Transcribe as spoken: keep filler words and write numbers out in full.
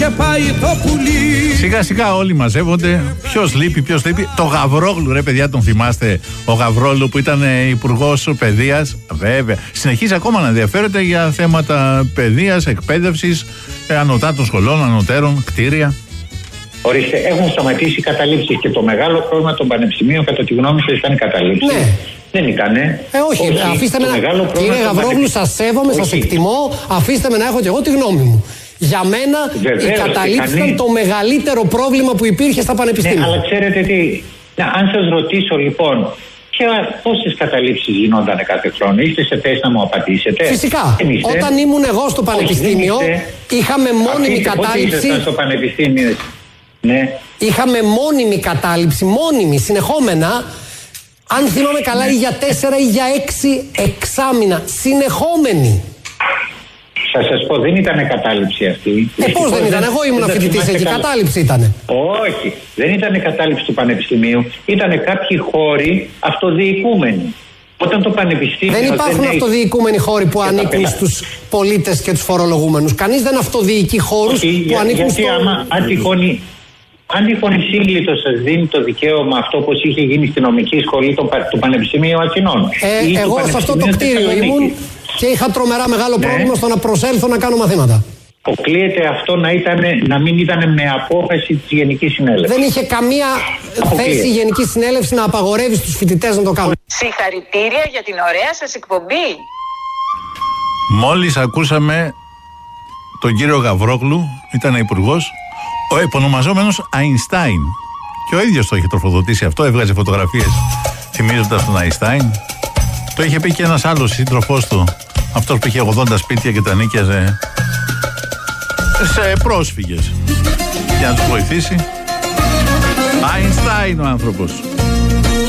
Σιγά σιγά όλοι μαζεύονται. Ποιος λείπει, ποιος λείπει. Το Γαβρόγλου, ρε παιδιά, τον θυμάστε? Ο Γαβρόγλου που ήταν υπουργός παιδείας. Βέβαια. Συνεχίζει ακόμα να ενδιαφέρεται για θέματα παιδείας, εκπαίδευσης, ανωτάτων σχολών, ανωτέρων, κτίρια. Ορίστε, έχουν σταματήσει οι καταλήψεις και το μεγάλο πρόβλημα των πανεπιστημίων, κατά τη γνώμη σας, ήταν οι καταλήψεις. Ναι. Δεν ήτανε. Ε, όχι, όχι. Αφήστε με να. Κύριε Γαβρόγλου, σας σέβομαι, σας εκτιμώ. Αφήστε με να έχω και εγώ τη γνώμη μου. Για μένα, βεβαίως, οι καταλήψεις ήταν το μεγαλύτερο πρόβλημα που υπήρχε στα πανεπιστήμια. Ναι, αλλά ξέρετε τι. Να, αν σας ρωτήσω λοιπόν, πόσες καταλήψεις γινόταν κάθε χρόνο, είστε σε θέση να μου απαντήσετε? Φυσικά. Όταν ήμουν εγώ στο πανεπιστήμιο, όχι, είχαμε μόνιμη Αφήστε, κατάληψη. Πότε ήσασταν στο πανεπιστήμιο? Ναι. Είχαμε μόνιμη κατάληψη, μόνιμη, συνεχόμενα. Αν θυμάμαι καλά, ή για τέσσερα ή για έξι εξάμηνα. Συνεχόμενη. Θα σας πω, δεν ήταν κατάληψη αυτή. Ε, πώς δεν ήταν? Εγώ ήμουν φοιτητής εκεί. Καλά. Κατάληψη ήτανε. Όχι, δεν ήταν κατάληψη του πανεπιστημίου. Ήτανε κάποιοι χώροι αυτοδιοικούμενοι. Όταν το πανεπιστήμιο. Δεν υπάρχουν δεν αυτοδιοικούμενοι χώροι που ανήκουν στους πολίτες και τους φορολογούμενους. Κανείς δεν αυτοδιοικεί χώρους Όχι, που ανήκουν γιατί στο. Άμα, αν τυχόν, αν τυχόν η σύγκλιτος σας δίνει το δικαίωμα αυτό, όπως είχε γίνει στη νομική σχολή του, του Πανεπιστημίου Αθηνών. Ε, εγώ σε αυτό το κτίριο ήμουν και είχα τρομερά μεγάλο ναι. πρόβλημα στο να προσέλθω να κάνω μαθήματα. Αποκλείεται αυτό να, ήτανε, να μην ήταν με απόφαση της Γενικής Συνέλευσης. Δεν είχε καμία Αποκλείεται. θέση η Γενική Συνέλευση να απαγορεύει στους φοιτητές να το κάνουν. Συγχαρητήρια για την ωραία σας εκπομπή. Μόλις ακούσαμε τον κύριο Γαβρόγλου, ήταν υπουργός, ο επωνομαζόμενος Αϊνστάιν. Και ο ίδιος το είχε τροφοδοτήσει αυτό, έβγαζε φωτογραφίες θυμίζοντας τον Αϊνστάιν. Το είχε πει και ένας άλλος σύντροφός του, αυτός που είχε ογδόντα σπίτια και τα νίκιαζε σε πρόσφυγες για να τους βοηθήσει. Αϊνστάιν ο άνθρωπος.